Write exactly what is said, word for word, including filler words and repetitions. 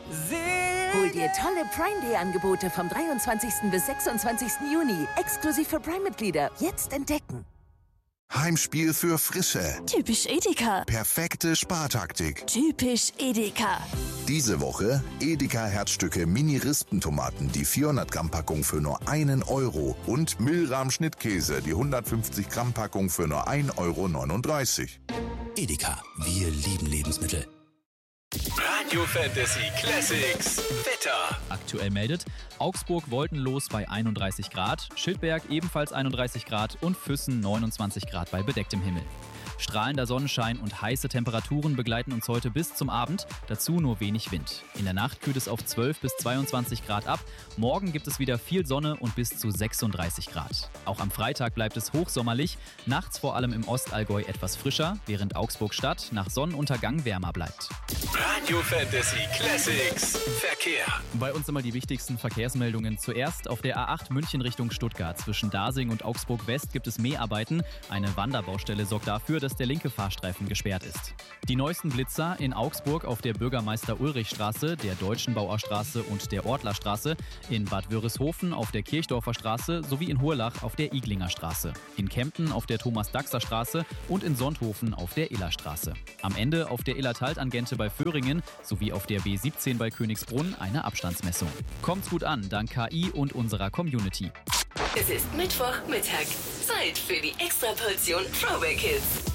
Hol dir tolle Prime Day Angebote vom dreiundzwanzigsten bis sechsundzwanzigsten Juni. Exklusiv für Prime-Mitglieder. Jetzt entdecken. Heimspiel für Frische. Typisch Edeka. Perfekte Spartaktik. Typisch Edeka. Diese Woche Edeka Herzstücke Mini-Rispentomaten, die vierhundert Gramm Packung für nur einen Euro. Und Milram Schnittkäse, die hundertfünfzig Gramm Packung für nur ein Euro neununddreißig. Edeka, wir lieben Lebensmittel. Radio Fantasy Classics Wetter. Aktuell meldet Augsburg-Wolkenlos bei einunddreißig Grad, Schildberg ebenfalls einunddreißig Grad und Füssen neunundzwanzig Grad bei bedecktem Himmel. Strahlender Sonnenschein und heiße Temperaturen begleiten uns heute bis zum Abend, dazu nur wenig Wind. In der Nacht kühlt es auf zwölf bis zweiundzwanzig Grad ab, morgen gibt es wieder viel Sonne und bis zu sechsunddreißig Grad. Auch am Freitag bleibt es hochsommerlich, nachts vor allem im Ostallgäu etwas frischer, während Augsburg-Stadt nach Sonnenuntergang wärmer bleibt. Radio Fantasy Classics Verkehr. Bei uns immer die wichtigsten Verkehrsmeldungen. Zuerst auf der A acht München Richtung Stuttgart. Zwischen Dasing und Augsburg West gibt es Mäharbeiten. Eine Wanderbaustelle sorgt dafür, dass der linke Fahrstreifen gesperrt ist. Die neuesten Blitzer in Augsburg auf der Bürgermeister-Ulrich-Straße, der Deutschenbauer Straße und der Ortlerstraße, in Bad Wörishofen auf der Kirchdorfer Straße sowie in Hohlach auf der Iglinger Straße, in Kempten auf der Thomas-Daxer-Straße und in Sonthofen auf der Illerstraße. Am Ende auf der Illertal-Tangente bei Föhringen sowie auf der B siebzehn bei Königsbrunn eine Abstandsmessung. Kommt's gut an, dank K I und unserer Community. Es ist Mittwochmittag. Zeit für die Extraportion Throwback Hits.